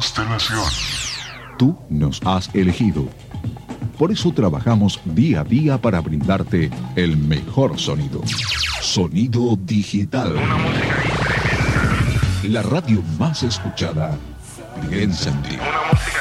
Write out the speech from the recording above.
constelación. Tú nos has elegido. Por eso trabajamos día a día para brindarte el mejor sonido. Sonido digital. Una música ahí tremenda. La radio más escuchada. Piensa en ti. Una música